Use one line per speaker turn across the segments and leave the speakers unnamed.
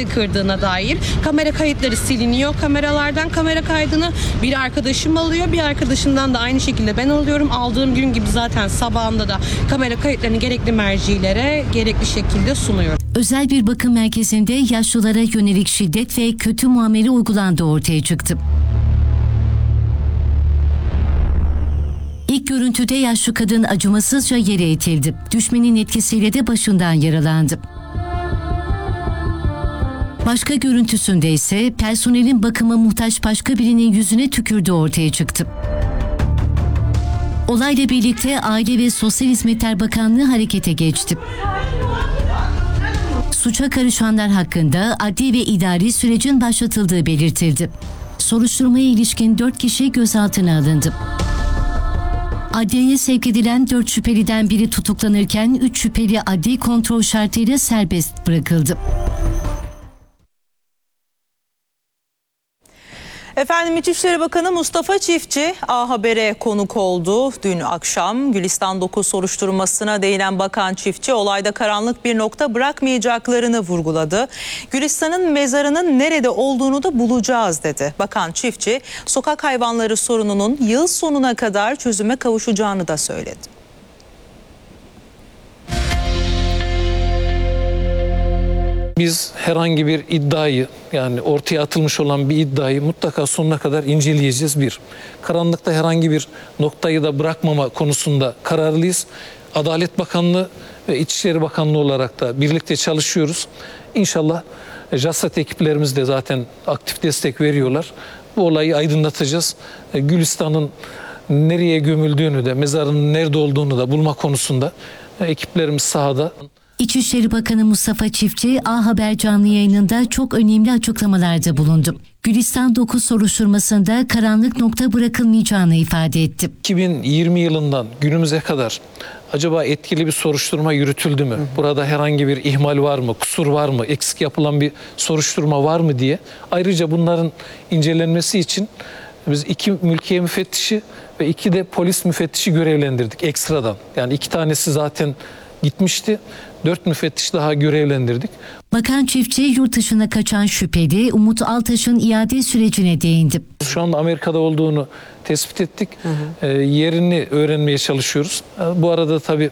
lastik kırdığına dair kamera kayıtları siliniyor. Kameralardan kamera kaydını bir arkadaşım alıyor. Bir arkadaşından da aynı şekilde ben alıyorum. Aldığım gün gibi zaten sabahında da kamera kayıtlarını gerekli mercilere gerekli şekilde sunuyorum.
Özel bir bakım merkezinde yaşlılara yönelik şiddet ve kötü muamele uygulandığı ortaya çıktı. İlk görüntüde yaşlı kadın acımasızca yere itildi. Düşmenin etkisiyle de başından yaralandı. Başka görüntüsünde ise personelin bakıma muhtaç başka birinin yüzüne tükürdüğü ortaya çıktı. Olayla birlikte Aile ve Sosyal Hizmetler Bakanlığı harekete geçti. Suça karışanlar hakkında adli ve idari sürecin başlatıldığı belirtildi. Soruşturmaya ilişkin 4 kişi gözaltına alındı. Adliyeye sevk edilen 4 şüpheliden biri tutuklanırken 3 şüpheli adli kontrol şartıyla serbest bırakıldı.
Efendim İçişleri Bakanı Mustafa Çiftçi A Haber'e konuk oldu. Dün akşam Gülistan 9 soruşturmasına değinen Bakan Çiftçi olayda karanlık bir nokta bırakmayacaklarını vurguladı. Gülistan'ın mezarının nerede olduğunu da bulacağız dedi. Bakan Çiftçi sokak hayvanları sorununun yıl sonuna kadar çözüme kavuşacağını da söyledi.
Biz herhangi bir iddiayı, yani ortaya atılmış olan bir iddiayı mutlaka sonuna kadar inceleyeceğiz. Karanlıkta herhangi bir noktayı da bırakmama konusunda kararlıyız. Adalet Bakanlığı ve İçişleri Bakanlığı olarak da birlikte çalışıyoruz. İnşallah JASSAT ekiplerimiz de zaten aktif destek veriyorlar. Bu olayı aydınlatacağız. Gülistan'ın nereye gömüldüğünü de, mezarının nerede olduğunu da bulma konusunda ekiplerimiz sahada.
İçişleri Bakanı Mustafa Çiftçi A Haber canlı yayınında çok önemli açıklamalarda bulundu. Gülistan 9 soruşturmasında karanlık nokta bırakılmayacağını ifade etti.
2020 yılından günümüze kadar acaba etkili bir soruşturma yürütüldü mü? Burada herhangi bir ihmal var mı, kusur var mı, eksik yapılan bir soruşturma var mı diye. Ayrıca bunların incelenmesi için biz 2 mülkiye müfettişi ve 2 de polis müfettişi görevlendirdik ekstradan. Yani 2 tanesi zaten gitmişti. 4 müfettiş daha görevlendirdik.
Bakan Çiftçi yurt dışına kaçan şüpheli Umut Altaş'ın iade sürecine değindi.
Şu anda Amerika'da olduğunu tespit ettik. Yerini öğrenmeye çalışıyoruz. Bu arada tabii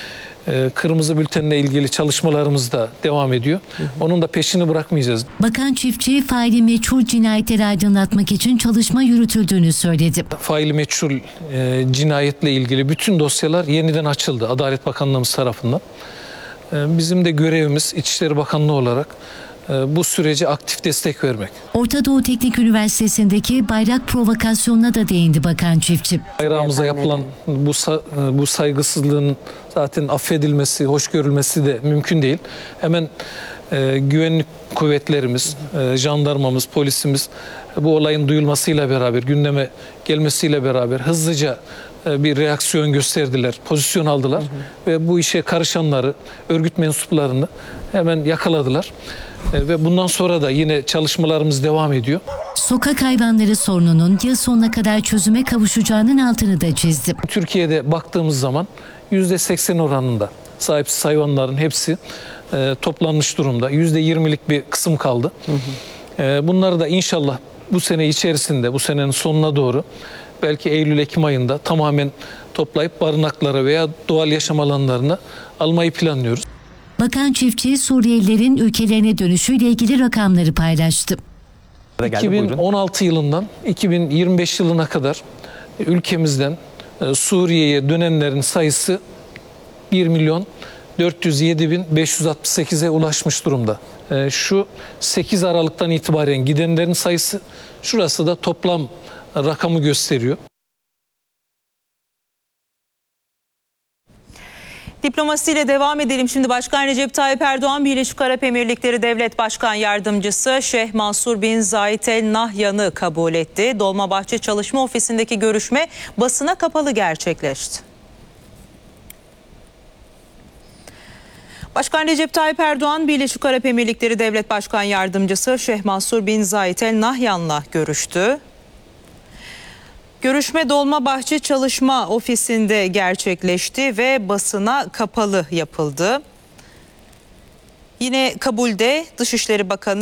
kırmızı bültenle ilgili çalışmalarımız da devam ediyor. Onun da peşini bırakmayacağız.
Bakan Çiftçi faili meçhul cinayetleri aydınlatmak için çalışma yürütüldüğünü söyledi.
Faili meçhul cinayetle ilgili bütün dosyalar yeniden açıldı Adalet Bakanlığımız tarafından. Bizim de görevimiz İçişleri Bakanlığı olarak bu sürece aktif destek vermek.
Orta Doğu Teknik Üniversitesi'ndeki bayrak provokasyonuna da değindi Bakan Çiftçi.
Bayrağımıza yapılan bu saygısızlığın zaten affedilmesi, hoş görülmesi de mümkün değil. Hemen güvenlik kuvvetlerimiz, jandarmamız, polisimiz bu olayın duyulmasıyla beraber, gündeme gelmesiyle beraber hızlıca bir reaksiyon gösterdiler, pozisyon aldılar ve bu işe karışanları, örgüt mensuplarını hemen yakaladılar. Ve bundan sonra da yine çalışmalarımız devam ediyor.
Sokak hayvanları sorununun yıl sonuna kadar çözüme kavuşacağının altını da çizdi.
Türkiye'de baktığımız zaman %80 oranında sahipsiz hayvanların hepsi toplanmış durumda. %20'lik bir kısım kaldı. Bunları da inşallah bu sene içerisinde, bu senenin sonuna doğru belki Eylül-Ekim ayında tamamen toplayıp barınaklara veya doğal yaşam alanlarına almayı planlıyoruz.
Bakan Çiftçi Suriyelilerin ülkelerine dönüşüyle ilgili rakamları paylaştı.
2016 yılından 2025 yılına kadar ülkemizden Suriye'ye dönenlerin sayısı 1.407.568'e ulaşmış durumda. Şu 8 Aralık'tan itibaren gidenlerin sayısı, şurası da toplam rakamı gösteriyor.
Diplomasiyle devam edelim. Şimdi Başkan Recep Tayyip Erdoğan, Birleşik Arap Emirlikleri Devlet Başkan Yardımcısı Şeyh Mansur bin Zayed El Nahyan'ı kabul etti. Dolmabahçe Çalışma Ofisi'ndeki görüşme basına kapalı gerçekleşti. Başkan Recep Tayyip Erdoğan, Birleşik Arap Emirlikleri Devlet Başkan Yardımcısı Şeyh Mansur bin Zayed El Nahyan'la görüştü. Görüşme Dolmabahçe Çalışma Ofisi'nde gerçekleşti ve basına kapalı yapıldı. Yine kabulde Dışişleri Bakanı